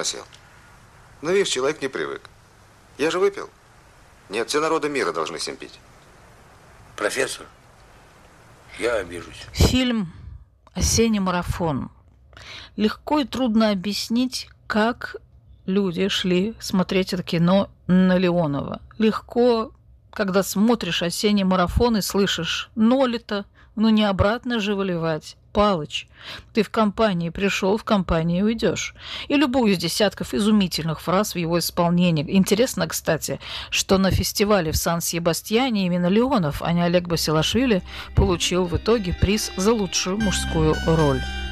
сел. Но видишь, человек не привык. Я же выпил. Нет, все народы мира должны с ним пить. Профессор, я обижусь. Фильм «Осенний марафон». Легко и трудно объяснить, как люди шли смотреть это кино на Леонова. Легко, когда смотришь «Осенний марафон» и слышишь «Нолито», ну не обратно же выливать. Палыч, ты в компании пришел, в компании уйдешь. И любую из десятков изумительных фраз в его исполнении. Интересно, кстати, что на фестивале в Сан-Себастьяне именно Леонов, а не Олег Басилашвили, получил в итоге приз за лучшую мужскую роль.